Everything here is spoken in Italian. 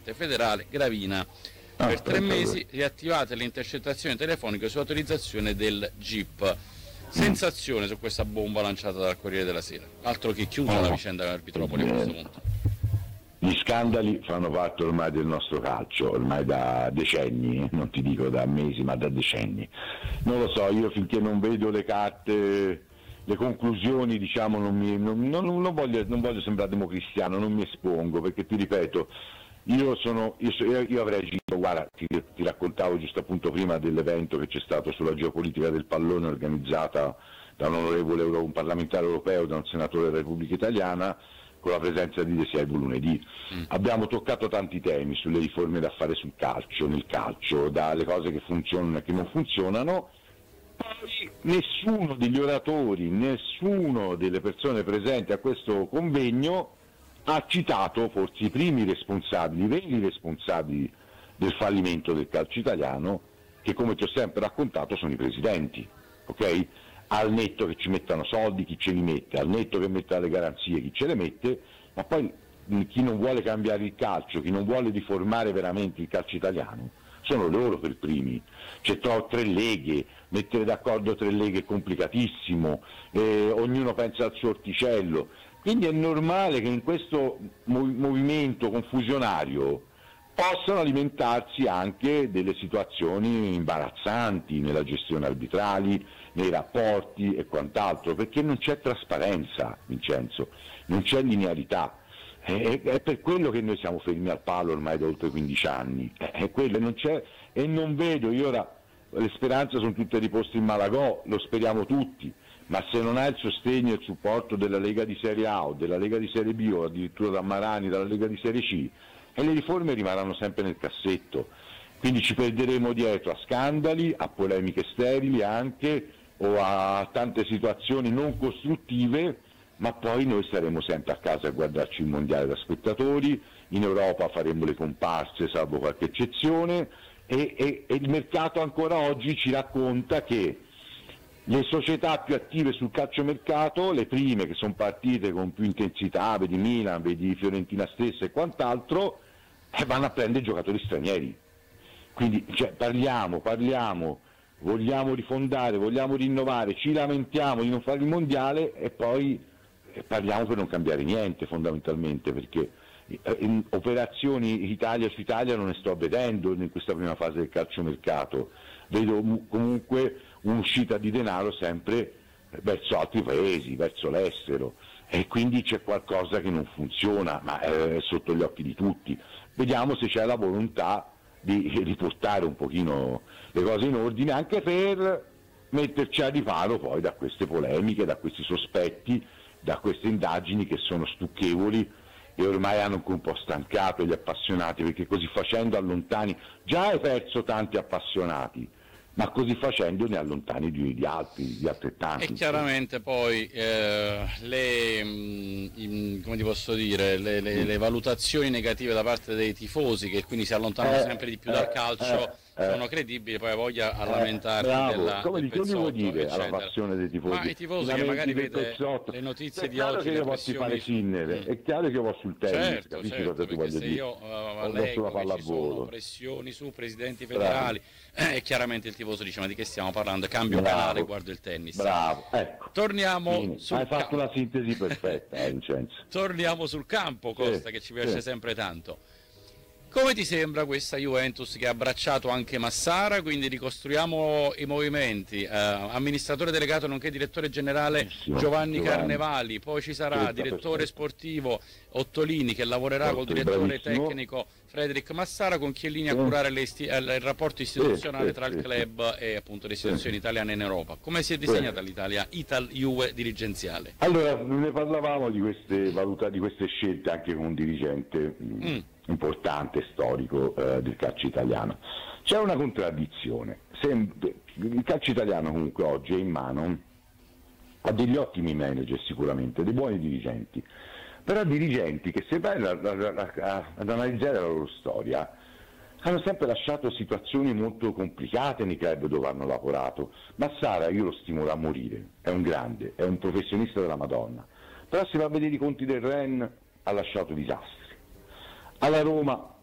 presidente federale Gravina. Per 3 mesi riattivate le intercettazioni telefoniche su autorizzazione del GIP. Sensazione su questa bomba lanciata dal Corriere della Sera. Altro che chiusa la vicenda Arbitropoli a questo punto. Gli scandali fanno parte ormai del nostro calcio, ormai da decenni, non ti dico da mesi, ma da decenni. Non lo so, io finché non vedo le carte, le conclusioni, diciamo, non voglio sembrare democristiano, non mi espongo, perché ti ripeto, io avrei agito, guarda, ti raccontavo giusto appunto prima dell'evento che c'è stato sulla geopolitica del pallone organizzata da un parlamentare europeo, da un senatore della Repubblica Italiana, con la presenza di De Siervo lunedì. Abbiamo toccato tanti temi sulle riforme da fare sul calcio, nel calcio, dalle cose che funzionano e che non funzionano. Poi nessuno degli oratori, nessuno delle persone presenti a questo convegno ha citato forse i primi responsabili, i veri responsabili del fallimento del calcio italiano, che come ti ho sempre raccontato sono i presidenti, ok? Al netto che ci mettano soldi, chi ce li mette, al netto che metta le garanzie, chi ce le mette, ma poi chi non vuole cambiare il calcio, chi non vuole riformare veramente il calcio italiano, sono loro per primi. C'è 3 leghe, mettere d'accordo 3 leghe è complicatissimo, ognuno pensa al suo orticello, quindi è normale che in questo movimento confusionario possano alimentarsi anche delle situazioni imbarazzanti nella gestione arbitrali, nei rapporti e quant'altro, perché non c'è trasparenza, Vincenzo, non c'è linearità. È per quello che noi siamo fermi al palo ormai da oltre 15 anni, è quello, non c'è, e non vedo, io ora le speranze sono tutte riposte in Malagò, lo speriamo tutti, ma se non hai il sostegno e il supporto della Lega di Serie A o della Lega di Serie B o addirittura da Marani, dalla Lega di Serie C, e le riforme rimarranno sempre nel cassetto, quindi ci perderemo dietro a scandali, a polemiche sterili anche, o a tante situazioni non costruttive, ma poi noi staremo sempre a casa a guardarci il mondiale da spettatori, in Europa faremo le comparse salvo qualche eccezione, e il mercato ancora oggi ci racconta che le società più attive sul calciomercato, le prime che sono partite con più intensità, vedi Milan, vedi Fiorentina stessa e quant'altro, vanno a prendere giocatori stranieri. Quindi parliamo, vogliamo rifondare, vogliamo rinnovare, ci lamentiamo di non fare il mondiale e poi parliamo per non cambiare niente fondamentalmente, perché operazioni Italia su Italia non ne sto vedendo in questa prima fase del calciomercato, vedo comunque un'uscita di denaro sempre verso altri paesi, verso l'estero, e quindi c'è qualcosa che non funziona, ma è sotto gli occhi di tutti. Vediamo se c'è la volontà di riportare un pochino le cose in ordine, anche per metterci a riparo poi da queste polemiche, da questi sospetti, da queste indagini che sono stucchevoli e ormai hanno anche un po' stancato gli appassionati, perché così facendo allontani, già hai perso tanti appassionati, ma così facendo ne allontani di altrettanti. E chiaramente poi come ti posso dire, le valutazioni negative da parte dei tifosi, che quindi si allontanano sempre di più dal calcio, sono credibili, poi voglia a lamentarsi come del ti devo dire, eccetera. alla passione dei tifosi. Ma i tifosi che magari vede le notizie di oggi, che io posso fare Sinner, è chiaro che io vado sul tennis, capisci cosa ti voglio se dire? io leggo che ci sono pressioni su presidenti federali, e chiaramente il tifoso dice: ma di che stiamo parlando? Cambio canale, guardo il tennis. Bravo, ecco. Torniamo sul Hai fatto una sintesi perfetta, Vincenzo. Torniamo sul campo, Costa, che ci piace sempre tanto. Come ti sembra questa Juventus che ha abbracciato anche Massara? Quindi ricostruiamo i movimenti. Amministratore delegato nonché direttore generale Giovanni Carnevali, poi ci sarà direttore sportivo Ottolini che lavorerà col direttore tecnico Frederic Massara, con Chiellini a curare il rapporto istituzionale tra il club e appunto le istituzioni italiane in Europa. Come si è disegnata l'Italia Ital-Juve dirigenziale? Allora, ne parlavamo di queste scelte anche con un dirigente importante, storico del calcio italiano. C'è una contraddizione. Il calcio italiano comunque oggi è in mano a degli ottimi manager, sicuramente, dei buoni dirigenti, però dirigenti che, se vai ad analizzare la loro storia, hanno sempre lasciato situazioni molto complicate nei club dove hanno lavorato. Massara io lo stimolo a morire, è un grande, è un professionista della Madonna, però se va a vedere i conti del Ren ha lasciato disastri. Alla Roma